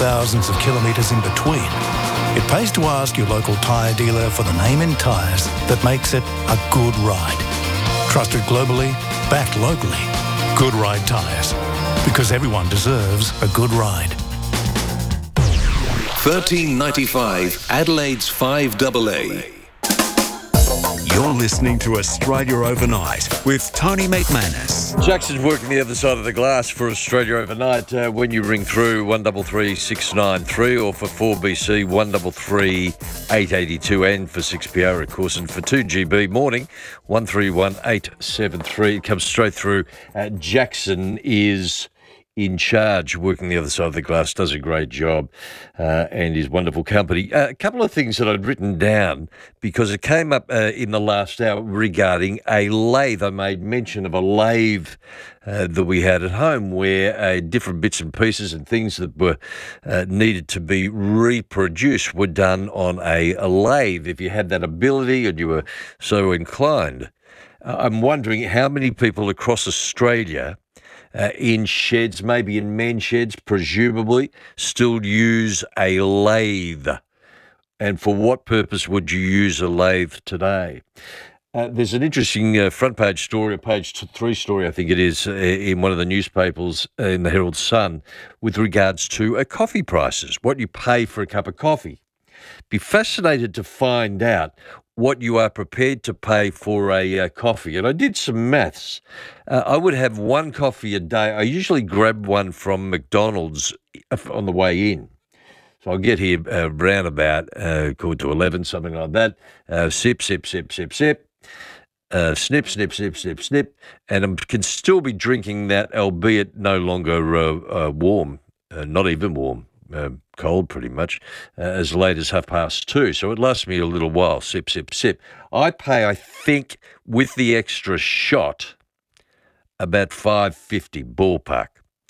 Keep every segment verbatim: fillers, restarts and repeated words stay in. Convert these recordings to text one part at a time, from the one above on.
thousands of kilometres in between, it pays to ask your local tyre dealer for the name in tyres that makes it a good ride. Trusted globally, backed locally. Good Ride Tyres. Because everyone deserves a good ride. thirteen ninety-five Adelaide's five A A. You're listening to Australia Overnight with Tony McManus. Jackson's working the other side of the glass for Australia Overnight. Uh, when you ring through one three three six nine three or for four B C one three three eight eight two and for six P R, of course, and for two G B morning one three one eight seven three. It comes straight through. Uh, Jackson is in charge, working the other side of the glass, does a great job, uh, and is wonderful company. Uh, a couple of things that I'd written down because it came up uh, in the last hour regarding a lathe. I made mention of a lathe uh, that we had at home where uh, different bits and pieces and things that were uh, needed to be reproduced were done on a, a lathe if you had that ability and you were so inclined. Uh, I'm wondering how many people across Australia Uh, in sheds, maybe in men's sheds, presumably, still use a lathe. And for what purpose would you use a lathe today? Uh, there's an interesting uh, front page story, a page three story, I think it is, uh, in one of the newspapers uh, in the Herald Sun with regards to uh, coffee prices, what you pay for a cup of coffee. Be fascinated to find out what you are prepared to pay for a uh, coffee. And I did some maths. Uh, I would have one coffee a day. I usually grab one from McDonald's on the way in. So I'll get here uh, round about uh, quarter to eleven, something like that. Uh, sip, sip, sip, sip, sip. Uh, snip, snip, snip, snip, snip. And I can still be drinking that, albeit no longer uh, uh, warm, uh, not even warm. Uh, cold pretty much, uh, as late as half past two. So it lasts me a little while, sip, sip, sip. I pay, I think, with the extra shot, about five dollars fifty, ballpark,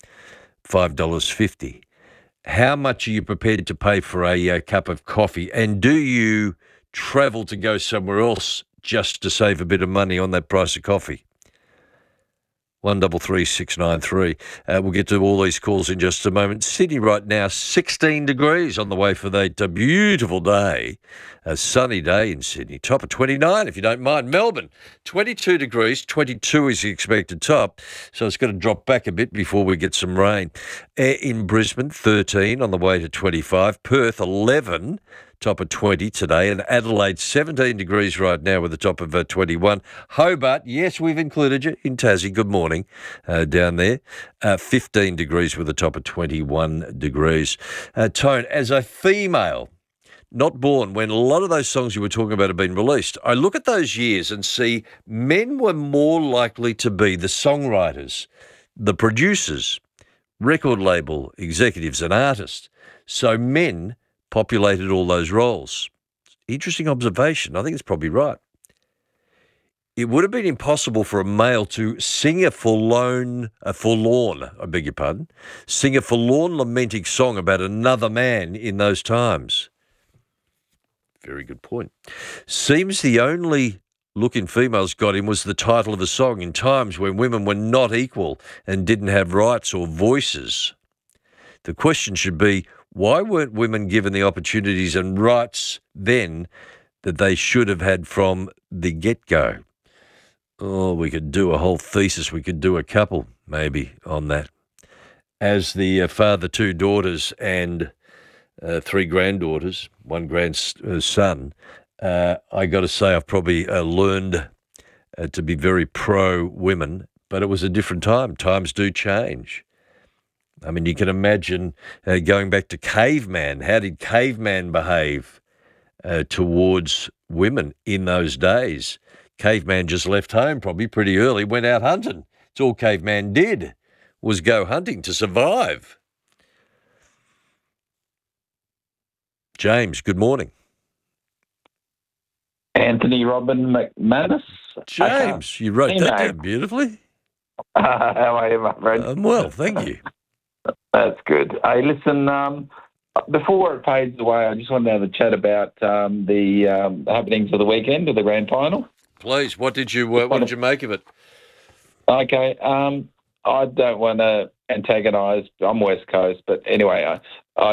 five dollars fifty. How much are you prepared to pay for a, a cup of coffee? And do you travel to go somewhere else just to save a bit of money on that price of coffee? one three three six nine three. Uh, we'll get to all these calls in just a moment. Sydney right now, sixteen degrees on the way for that uh, beautiful day. A sunny day in Sydney. Top of twenty-nine, if you don't mind. Melbourne, twenty-two degrees. twenty-two is the expected top. So it's going to drop back a bit before we get some rain. Uh, in Brisbane, thirteen on the way to twenty-five. Perth, eleven. Top of twenty today, and Adelaide seventeen degrees right now with a top of uh, twenty-one. Hobart, yes, we've included you in Tassie. Good morning uh, down there. Uh, fifteen degrees with a top of twenty-one degrees. Uh, Tone, as a female, not born when a lot of those songs you were talking about have been released, I look at those years and see men were more likely to be the songwriters, the producers, record label executives and artists. So men populated all those roles. Interesting observation. I think it's probably right. It would have been impossible for a male to sing a forlorn, a forlorn, I beg your pardon, sing a forlorn lamenting song about another man in those times. Very good point. Seems the only look in females got him was the title of a song in times when women were not equal and didn't have rights or voices. The question should be, why weren't women given the opportunities and rights then that they should have had from the get-go? Oh, we could do a whole thesis. We could do a couple, maybe, on that. As the uh, father, two daughters and uh, three granddaughters, one grandson, uh, I got to say I've probably uh, learned uh, to be very pro-women, but it was a different time. Times do change. I mean, you can imagine uh, going back to caveman. How did caveman behave uh, towards women in those days? Caveman just left home probably pretty early, went out hunting. It's all caveman did was go hunting to survive. James, good morning. Anthony Robin McManus. James, you wrote that down beautifully. Uh, how are you, my friend? I'm well, thank you. That's good. Hey, listen, um, before it fades away, I just wanted to have a chat about um, the um, happenings of the weekend of the grand final. Please, what did you uh, what did you make of it? Okay, um, I don't want to antagonise. I'm West Coast, but anyway, I, I